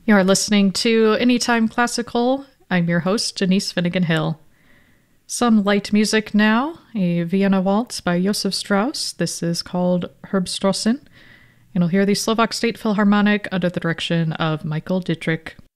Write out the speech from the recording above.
You're listening to Anytime Classical. I'm your host, Janice Finnegan Hill. Some light music now, a Vienna waltz by Josef Strauss. This is called Herbstrossen, and you'll hear the Slovak State Philharmonic under the direction of Michael Dittrich.